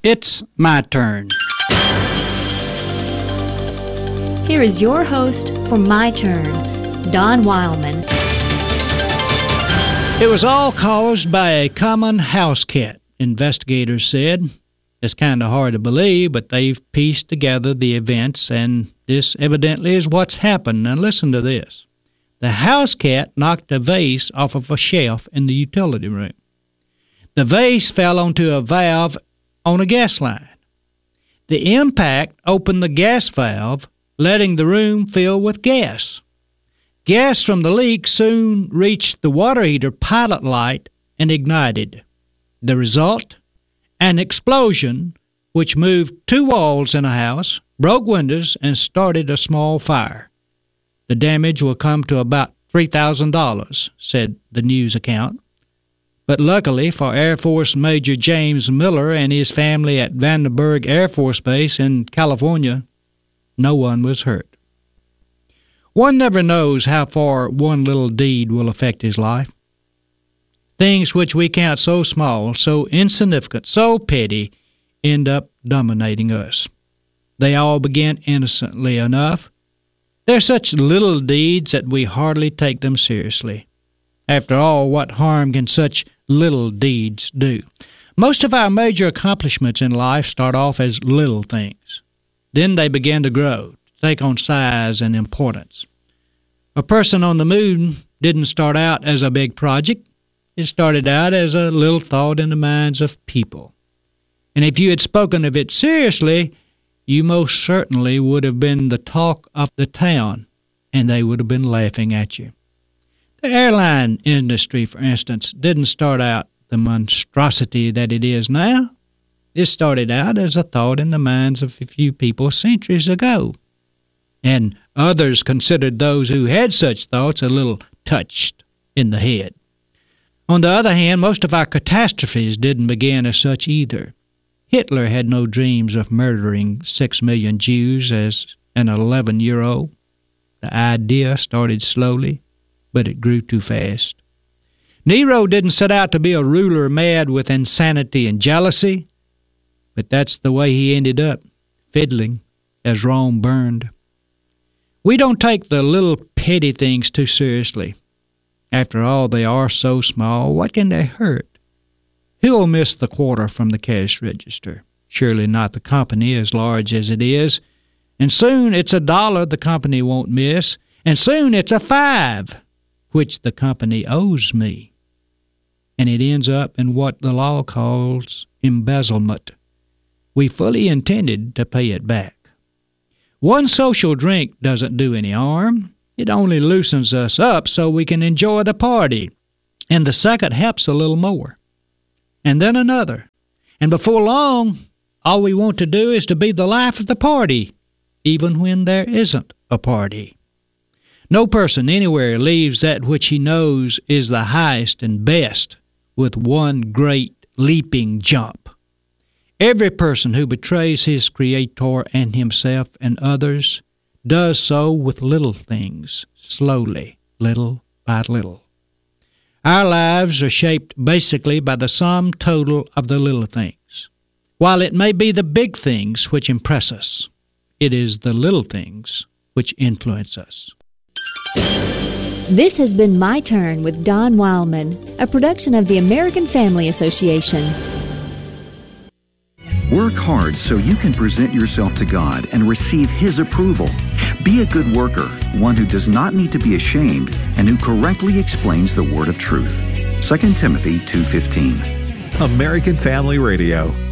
It's my turn. Here is your host for My Turn, Don Wildman. It was all caused by a common house cat, investigators said. It's kind of hard to believe, but they've pieced together the events, and this evidently is what's happened. Now listen to this. The house cat knocked a vase off of a shelf in the utility room. The vase fell onto a valve on a gas line. The impact opened the gas valve, letting the room fill with gas. Gas from the leak soon reached the water heater pilot light and ignited. The result? An explosion which moved 2 walls in a house, broke windows, and started a small fire. The damage will come to about $3,000, said the news account. But luckily for Air Force Major James Miller and his family at Vandenberg Air Force Base in California, no one was hurt. One never knows how far one little deed will affect his life. Things which we count so small, so insignificant, so petty, end up dominating us. They all begin innocently enough. They're such little deeds that we hardly take them seriously. After all, what harm can such little deeds do? Most of our major accomplishments in life start off as little things. Then they begin to grow, take on size and importance. A person on the moon didn't start out as a big project. It started out as a little thought in the minds of people. And if you had spoken of it seriously, you most certainly would have been the talk of the town, and they would have been laughing at you. The airline industry, for instance, didn't start out the monstrosity that it is now. It started out as a thought in the minds of a few people centuries ago, and others considered those who had such thoughts a little touched in the head. On the other hand, most of our catastrophes didn't begin as such either. Hitler had no dreams of murdering 6 million Jews as an 11-year-old. The idea started slowly, but it grew too fast. Nero didn't set out to be a ruler mad with insanity and jealousy, but that's the way he ended up, fiddling as Rome burned. We don't take the little petty things too seriously. After all, they are so small, what can they hurt? Who'll miss the quarter from the cash register? Surely not the company, as large as it is. And soon it's $1 the company won't miss, and soon it's a $5, which the company owes me. And it ends up in what the law calls embezzlement. We fully intended to pay it back. One social drink doesn't do any harm. It only loosens us up so we can enjoy the party. And the second helps a little more. And then another. And before long, all we want to do is to be the life of the party, even when there isn't a party. No person anywhere leaves that which he knows is the highest and best with one great leaping jump. Every person who betrays his Creator and himself and others does so with little things, slowly, little by little. Our lives are shaped basically by the sum total of the little things. While it may be the big things which impress us, it is the little things which influence us. This has been My Turn with Don Wildman, a production of the American Family Association. Work hard so you can present yourself to God and receive His approval. Be a good worker, one who does not need to be ashamed and who correctly explains the word of truth. 2 Timothy 2:15. American Family Radio.